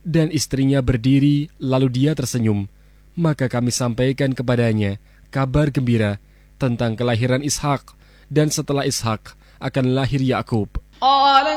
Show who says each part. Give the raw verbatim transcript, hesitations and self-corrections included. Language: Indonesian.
Speaker 1: Dan istrinya berdiri, lalu dia tersenyum. Maka kami sampaikan kepadanya kabar gembira tentang kelahiran Ishak, dan setelah Ishak akan lahir Yakub.